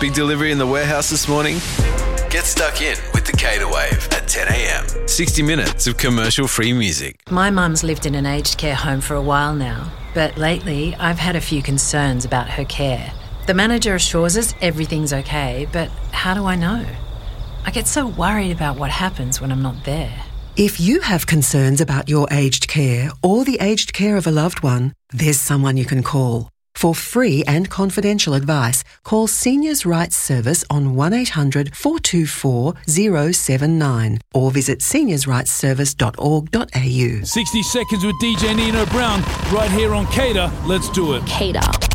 Big delivery in the warehouse this morning? Get stuck in with the Cater Wave at 10 a.m. 60 minutes of commercial-free music. My mum's lived in an aged care home for a while now, but lately I've had a few concerns about her care. The manager assures us everything's okay, but how do I know? I get so worried about what happens when I'm not there. If you have concerns about your aged care or the aged care of a loved one, there's someone you can call. For free and confidential advice, call Seniors' Rights Service on 1800 424 079 or visit seniorsrightsservice.org.au. 60 seconds with DJ Nino Brown right here on Cater. Let's do it. Cater.